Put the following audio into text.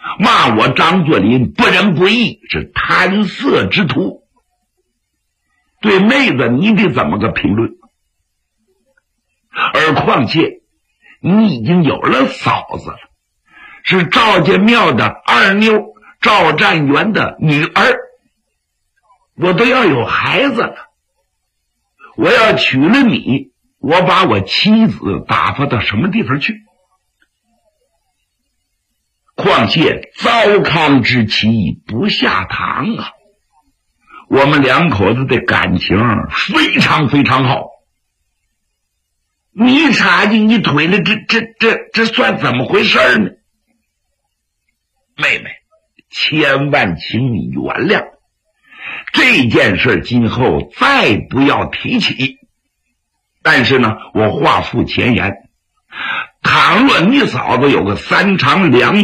骂我张作霖不仁不义，是贪色之徒。对妹子你得怎么个评论？而况且你已经有了嫂子了，是赵家庙的二妞赵占元的女儿，我都要有孩子了。我要娶了你，我把我妻子打发到什么地方去？况且糟糠之妻不下堂啊！我们两口子的感情非常非常好，你插进你腿了，这算怎么回事呢？妹妹，千万请你原谅，这件事今后再不要提起。但是呢，我话付前言，倘若你嫂子有个3长2